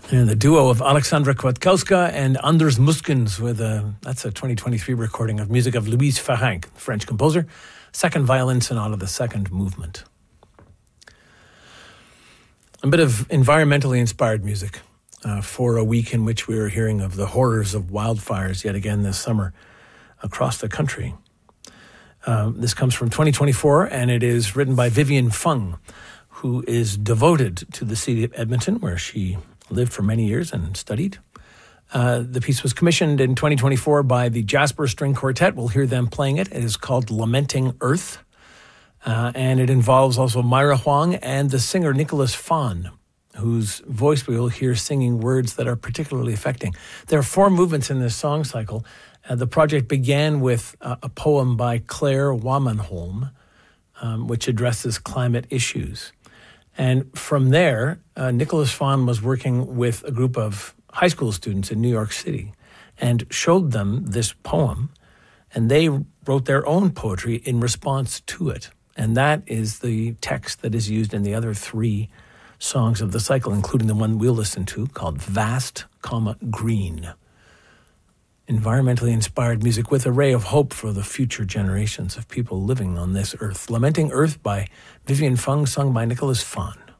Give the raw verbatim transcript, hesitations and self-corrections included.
And the duo of Alexandra Kwiatkowska and Anders Muskens with a, that's a twenty twenty-three recording of music of Louise Farrenc, French composer, second violin sonata, the second movement. A bit of environmentally inspired music uh, for a week in which we were hearing of the horrors of wildfires yet again this summer across the country. Uh, this comes from twenty twenty-four, and it is written by Vivian Fung, who is devoted to the city of Edmonton, where she lived for many years and studied. Uh, the piece was commissioned in twenty twenty-four by the Jasper String Quartet. We'll hear them playing it. It is called Lamenting Earth. Uh, and it involves also Myra Huang and the singer Nicholas Fawn, whose voice we will hear singing words that are particularly affecting. There are four movements in this song cycle. Uh, the project began with uh, a poem by Claire Wamanholm, um, which addresses climate issues. And from there, uh, Nicholas Fawn was working with a group of high school students in New York City and showed them this poem, and they wrote their own poetry in response to it. And that is the text that is used in the other three songs of the cycle, including the one we'll listen to called Vast, comma, Green. Environmentally inspired music with a ray of hope for the future generations of people living on this earth. Lamenting Earth by Vivian Fung, sung by Nicholas Fawn.